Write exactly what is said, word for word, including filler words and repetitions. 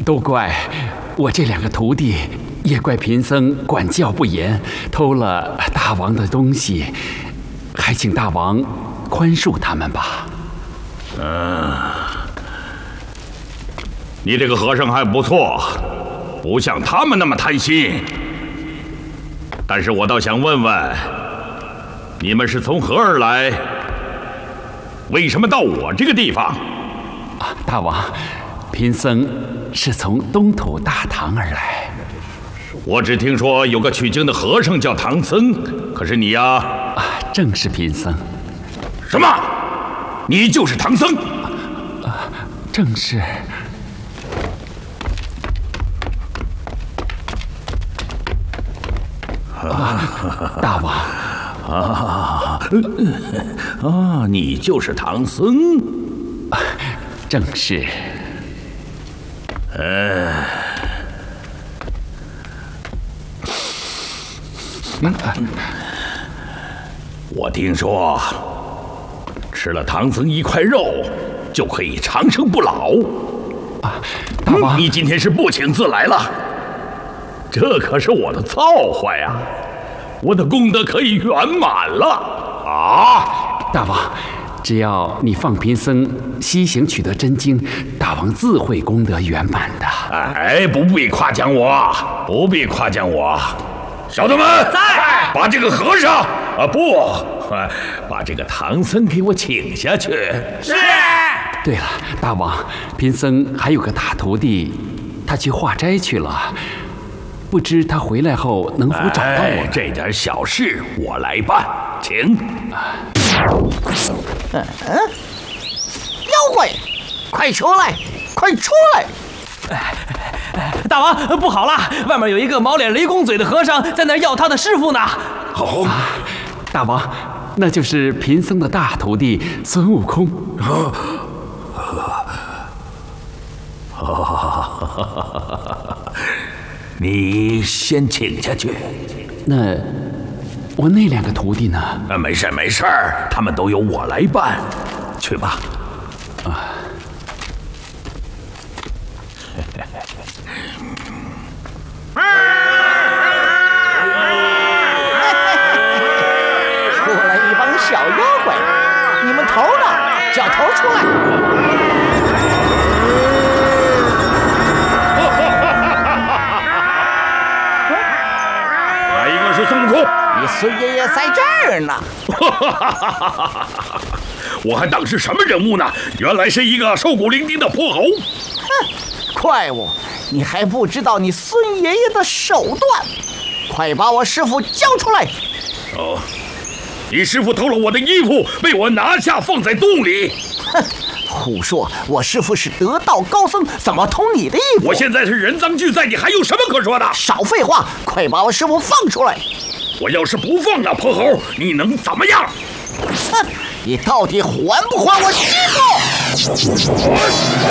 都怪我这两个徒弟，也怪贫僧管教不严，偷了大王的东西，还请大王宽恕他们吧。 嗯，你这个和尚还不错，不像他们那么贪心。但是我倒想问问，你们是从何而来？为什么到我这个地方？ 啊，大王，贫僧是从东土大唐而来。 我只听说有个取经的和尚叫唐僧，可是你呀？ 啊，正是贫僧。 什么？你就是唐僧？ 啊，正是。啊，大王。 啊啊！你就是唐僧？ 啊，正是。 呃， 嗯， 我听说吃了唐僧一块肉就可以长生不老。 啊，大王， 你今天是不请自来了，这可是我的造化呀！我的功德可以圆满了啊！ 大王，只要你放贫僧西行取得真经，大王自会功德圆满的。 哎，不必夸奖我，不必夸奖我。小的们， 在， 把这个和尚啊不，把这个唐僧给我请下去。 是。 对了，大王，贫僧还有个大徒弟，他去化斋去了。不知他回来后能否找到我？ 哎，这点小事我来办，请。 嗯，妖怪，快出来，快出来！ 大王，不好了，外面有一个毛脸雷公嘴的和尚在那儿要他的师傅呢。 哦， 啊，大王，那就是贫僧的大徒弟孙悟空。 啊你先请下去。 那我那两个徒弟呢？ 啊，没事没事，他们都由我来办。去吧。 啊。 出来一帮小妖怪，你们头呢？叫头出来！ 孙悟空， 你孙爷爷在这儿呢！ 我还当是什么人物呢？原来是一个瘦骨伶仃的泼猴。 哼，怪物，你还不知道你孙爷爷的手段！快把我师傅交出来！ 哦，你师傅偷了我的衣服，被我拿下放在洞里。 哼，胡说！我师傅是得道高僧，怎么偷你的衣服？ 我现在是人赃俱在，你还有什么可说的？ 少废话，快把我师傅放出来！ 我要是不放那泼猴，你能怎么样？ 哼，你到底还不还我衣服？